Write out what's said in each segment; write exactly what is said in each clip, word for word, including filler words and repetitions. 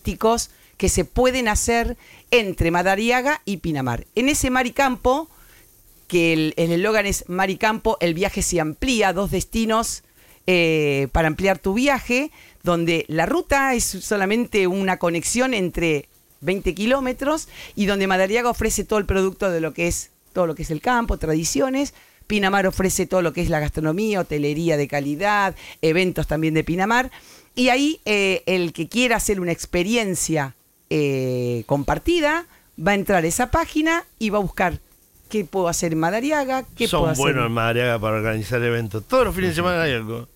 turísticos que se pueden hacer entre Madariaga y Pinamar. En ese mar y campo, que el eslogan es Mar y Campo, el viaje se amplía, dos destinos eh, para ampliar tu viaje, donde la ruta es solamente una conexión entre veinte kilómetros y donde Madariaga ofrece todo el producto de lo que es todo lo que es el campo, tradiciones. Pinamar ofrece todo lo que es la gastronomía, hotelería de calidad, eventos también de Pinamar. Y ahí eh, el que quiera hacer una experiencia eh, compartida va a entrar a esa página y va a buscar qué puedo hacer en Madariaga, qué Son puedo hacer. buenos en Madariaga para organizar eventos. Todos los fines de semana hay algo.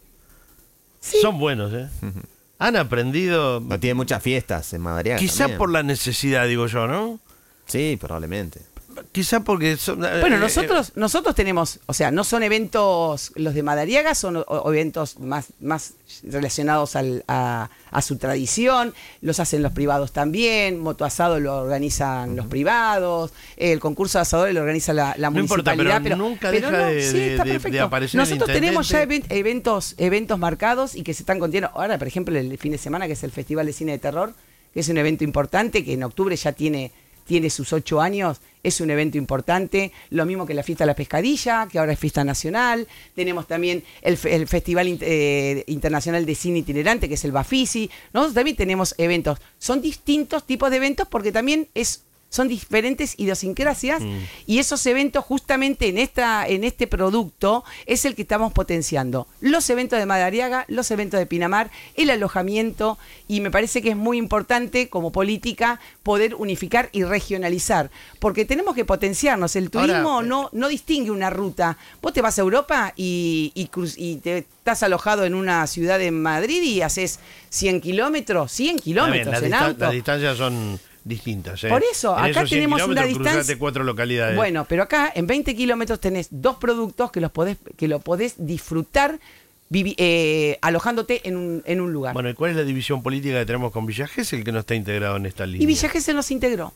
Sí. Son buenos, ¿eh? Han aprendido. No tiene muchas fiestas en Madariaga. Quizá también. por la necesidad, digo yo, ¿no? Sí, probablemente. Quizá porque son, Bueno, eh, nosotros nosotros tenemos, o sea, no son eventos, los de Madariaga son o, o eventos más, más relacionados al, a, a su tradición, los hacen los privados también, motoasado lo organizan uh-huh. los privados, el concurso de asadores lo organiza la, la no municipalidad, importa, pero, pero nunca pero deja no, de, sí, está de, perfecto. de aparecer Nosotros el tenemos ya intendente. event, eventos, eventos marcados y que se están continuando. Ahora, por ejemplo, el fin de semana, que es el Festival de Cine de Terror, que es un evento importante, que en octubre ya tiene... tiene sus ocho años, es un evento importante, lo mismo que la Fiesta de la Pescadilla, que ahora es fiesta nacional. Tenemos también el, el Festival eh, Internacional de Cine Itinerante, que es el Bafisi. Nosotros también tenemos eventos. Son distintos tipos de eventos porque también es... son diferentes idiosincrasias mm. y esos eventos justamente en esta en este producto es el que estamos potenciando. Los eventos de Madariaga, los eventos de Pinamar, el alojamiento, y me parece que es muy importante como política poder unificar y regionalizar, porque tenemos que potenciarnos. El turismo Ahora, no, no distingue una ruta. Vos te vas a Europa y, y, cruz, y te estás alojado en una ciudad de Madrid y haces cien kilómetros, cien kilómetros bien, en las auto. Las distancias son... distintas, ¿eh? Por eso, en acá tenemos una distancia. Cuatro localidades. Bueno, pero acá en veinte kilómetros tenés dos productos que los podés, que lo podés disfrutar vivi, eh, alojándote en un, en un lugar. Bueno, ¿y cuál es la división política que tenemos con Villa Gesell que no está integrado en esta línea? Y Villa Gesell nos integró.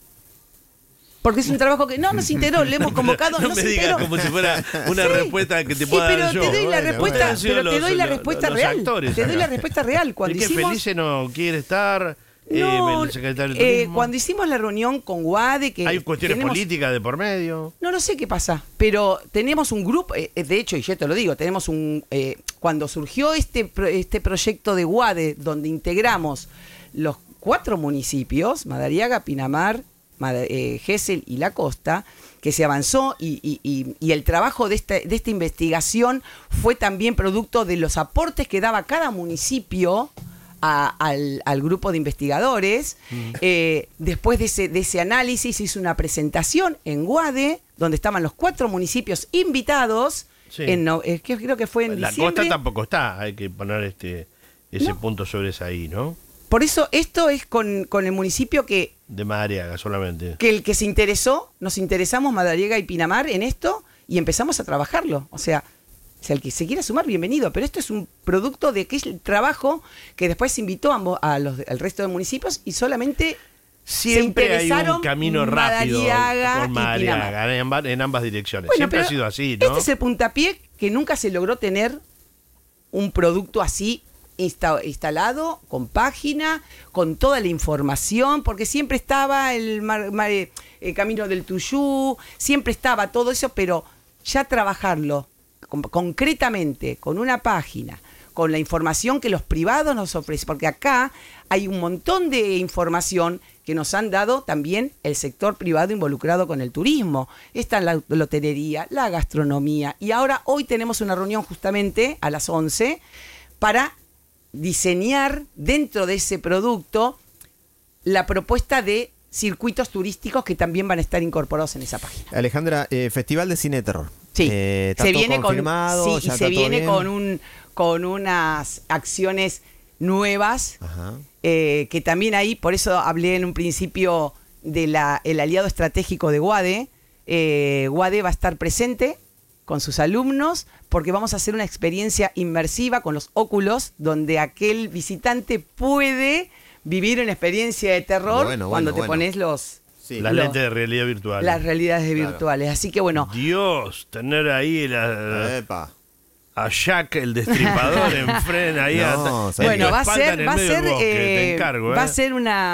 Porque es un trabajo que no nos integró, le hemos convocado, no nos me digas integró. como si fuera una sí, respuesta que te sí, pueda pero dar yo. te doy la Bueno, respuesta, bueno. pero te Los- doy la los- respuesta los real. actores Te doy acá. la respuesta real. Cuando ¿Y que hicimos, Felice no quiere estar? No, eh, el secretario de eh, Turismo. cuando hicimos la reunión con Guade, que Hay cuestiones tenemos, políticas de por medio. No, no sé qué pasa, pero tenemos un grupo, eh, de hecho, y yo te lo digo, tenemos un... Eh, cuando surgió este, pro- este proyecto de Guade, donde integramos los cuatro municipios, Madariaga, Pinamar, Mad- eh, Gesell y La Costa, que se avanzó y, y, y, y el trabajo de esta, de esta investigación fue también producto de los aportes que daba cada municipio A, al, al grupo de investigadores. Mm. Eh, después de ese, de ese análisis hizo una presentación en Guade, donde estaban los cuatro municipios invitados. Sí. En, eh, que creo que fue en La diciembre. Costa tampoco está, hay que poner este ese no. punto sobre esa ahí, ¿no? Por eso esto es con, con el municipio que... De Madariaga solamente. Que el que se interesó, nos interesamos Madariaga y Pinamar en esto y empezamos a trabajarlo. O sea... O sea, el que se quiera sumar, bienvenido, pero esto es un producto de que es el trabajo que después se invitó a, a los, al resto de municipios y solamente siempre se hay un camino rápido Madariaga con Madariaga, en, ambas, en ambas direcciones. Bueno, siempre ha sido así, ¿no? Este es el puntapié que nunca se logró tener un producto así insta, instalado, con página, con toda la información, porque siempre estaba el, mar, mar, el camino del Tuyú, siempre estaba todo eso, pero ya trabajarlo concretamente con una página, con la información que los privados nos ofrecen, porque acá hay un montón de información que nos han dado también el sector privado involucrado con el turismo. Está la lotería, la gastronomía, y ahora hoy tenemos una reunión justamente a las once para diseñar dentro de ese producto la propuesta de circuitos turísticos que también van a estar incorporados en esa página. Alejandra, eh, Festival de Cine de Terror. Sí, eh, ¿está se todo viene confirmado? con, sí, ¿Ya y se está todo viene bien? con un con unas acciones nuevas eh, que también ahí, por eso hablé en un principio de la el aliado estratégico de Guade. Eh, Guade va a estar presente con sus alumnos porque vamos a hacer una experiencia inmersiva con los óculos donde aquel visitante puede vivir una experiencia de terror bueno, cuando bueno, te bueno. pones los Sí. Las los, lentes de realidad virtual. Las realidades claro. virtuales. Así que bueno. Dios, tener ahí la, Epa. a Jack el destripador en freno ahí. No, hasta, bueno, va a ser, va a ser, bosque, eh, te encargo, va eh. a ser una